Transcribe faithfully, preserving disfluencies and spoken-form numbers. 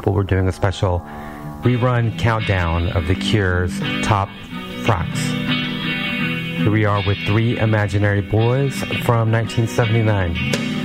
but we're doing a special rerun countdown of The Cure's top frocks. Here we are with Three Imaginary Boys from nineteen seventy-nine.